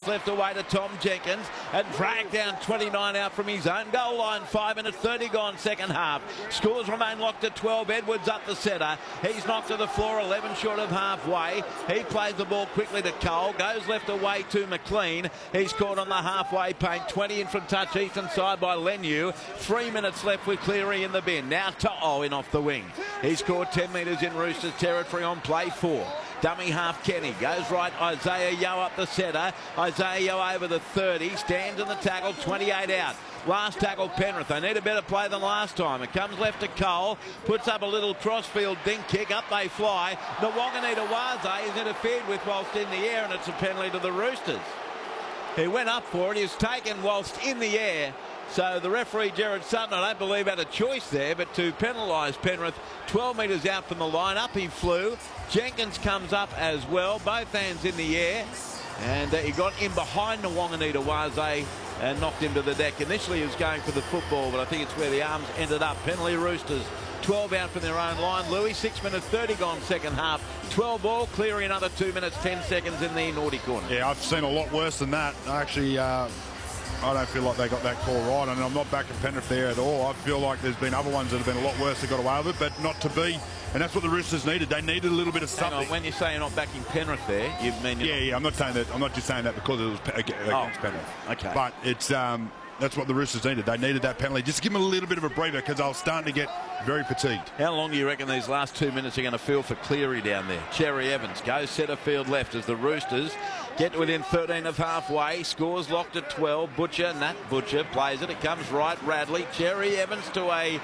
left away to Tom Jenkins and dragged down 29 out from his own goal line. 5 minutes 30 gone second half. Scores remain locked at 12. Edwards up the centre. He's knocked to the floor, 11 short of halfway. He plays the ball quickly to Cole. Goes left away to McLean. He's caught on the halfway paint. 20 in from touch eastern side by Lenu. 3 minutes left with Cleary in the bin. Now To'o in off the wing. He's scored 10 metres in Roosters territory on play 4. Dummy half Kenny. Goes right, Isaiah Yeo up the centre. Isaiah Yeo over the 30. Stands in the tackle, 28 out. Last tackle Penrith. They need a better play than last time. It comes left to Cole. Puts up a little crossfield dink kick. Up they fly. The Wanganita Waze is interfered with whilst in the air, and it's a penalty to the Roosters. He went up for it. He was taken whilst in the air. So the referee, Gerard Sutton, I don't believe had a choice there, but to penalise Penrith 12 metres out from the line. Up he flew. Jenkins comes up as well, both hands in the air. And he got in behind the Wanganita Waze and knocked him to the deck. Initially he was going for the football, but I think it's where the arms ended up. Penalty Roosters, 12 out from their own line. Louis, 6 minutes 30 gone second half. 12 ball, Cleary another 2 minutes 10 seconds in the naughty corner. Yeah, I've seen a lot worse than that. Actually, I don't feel like they got that call right, and I'm not backing Penrith there at all. I feel like there's been other ones that have been a lot worse that got away with it, but not to be. And that's what the Roosters needed. They needed a little bit of something. Hang on, when you say you're not backing Penrith there, you mean... Yeah, I'm not saying that. I'm not just saying that because it was against Penrith. Okay. But it's that's what the Roosters needed. They needed that penalty. Just give them a little bit of a breather because they were starting to get very fatigued. How long do you reckon these last 2 minutes are going to feel for Cleary down there? Cherry Evans goes centre field left as the Roosters get within 13 of halfway. Scores locked at 12. Butcher, Nat Butcher plays it. It comes right, Radley. Cherry Evans to a...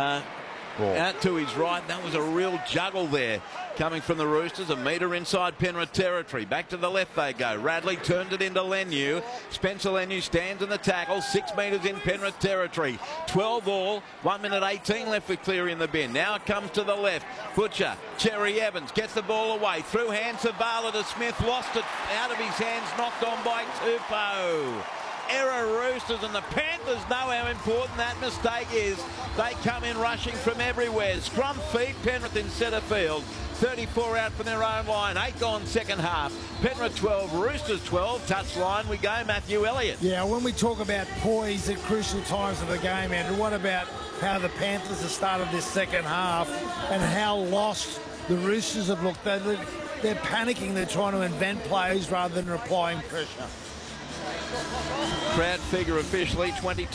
out to his right. That was a real juggle there coming from the Roosters. A metre inside Penrith territory. Back to the left they go. Radley turned it into Lenu. Spencer Lenu stands in the tackle. 6 metres in Penrith territory. 12 all. 1 minute 18 left with Cleary in the bin. Now it comes to the left. Butcher. Cherry Evans gets the ball away. Through hands Zavala to Smith. Lost it out of his hands. Knocked on by Tupou. Error Roosters, and the Panthers know how important that mistake is. They come in rushing from everywhere. Scrum feed, Penrith in centre field. 34 out from their own line. 8 gone second half. Penrith 12, Roosters 12. Touchline we go, Matthew Elliott. Yeah, when we talk about poise at crucial times of the game, Andrew, what about how the Panthers have started this second half and how lost the Roosters have looked? They're panicking. They're trying to invent plays rather than applying pressure. Crowd figure officially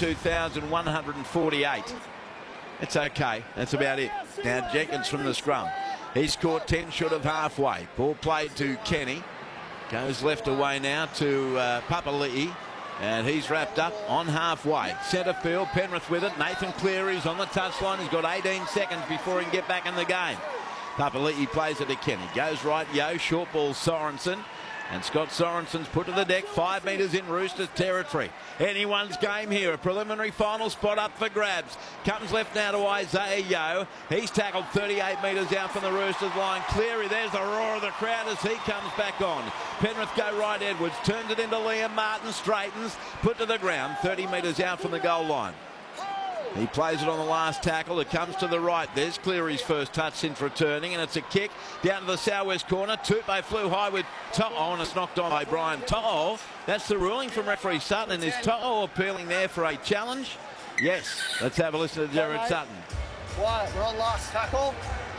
22,148. It's okay. That's about it. Now Jenkins from the scrum. He's caught 10 short of halfway. Ball played to Kenny. Goes left away now to Papali'i. And he's wrapped up on halfway. Centre field, Penrith with it. Nathan Cleary's on the touchline. He's got 18 seconds before he can get back in the game. Papali'i plays it to Kenny. Goes right, Yo. Short ball, Sorensen. And Scott Sorensen's put to the deck, 5 metres in Roosters territory. Anyone's game here. A preliminary final spot up for grabs. Comes left now to Isaiah Yeo. He's tackled 38 metres out from the Roosters line. Cleary, there's the roar of the crowd as he comes back on. Penrith go right, Edwards. Turns it into Liam Martin, straightens. Put to the ground, 30 metres out from the goal line. He plays it on the last tackle. It comes to the right. There's Cleary's first touch since returning, and it's a kick down to the southwest corner. Tupe flew high with To'o, and it's knocked on by Brian To'o. That's the ruling from referee Sutton. And is To'o appealing there for a challenge? Yes. Let's have a listen to Gerard Sutton. Right, we're on last tackle.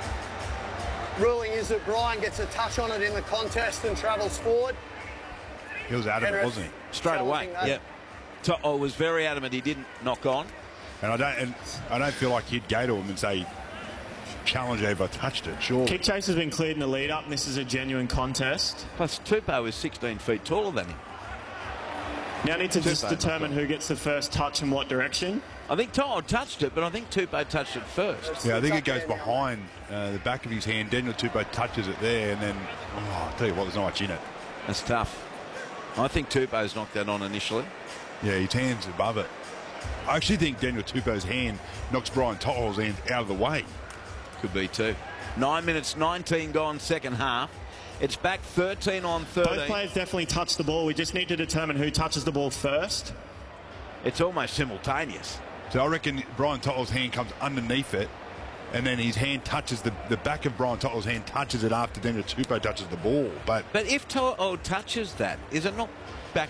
Ruling is that Brian gets a touch on it in the contest and travels forward. He was adamant, wasn't he? Straight away. Yep. To'o was very adamant he didn't knock on. And I don't feel like he'd go to him and say, challenge over, touched it, sure. Kick chase has been cleared in the lead up, and this is a genuine contest. Plus, Tupou is 16 feet taller than him. Now I need to just determine who gets the first touch and what direction. I think To'o touched it, but I think Tupou touched it first. Yeah, I think it goes behind the back of his hand. Daniel Tupou touches it there, and then, I'll tell you what, there's not much in it. That's tough. I think Tupou's knocked that on initially. Yeah, his hand's above it. I actually think Daniel Tupou's hand knocks Brian To'o's hand out of the way. Could be too. 9 minutes 19 gone second half. It's back 13 on 13. Both players definitely touch the ball. We just need to determine who touches the ball first. It's almost simultaneous. So I reckon Brian To'o's hand comes underneath it, and then his hand touches the back of Brian To'o's hand touches it after Daniel Tupou touches the ball. But if To'o touches that, is it not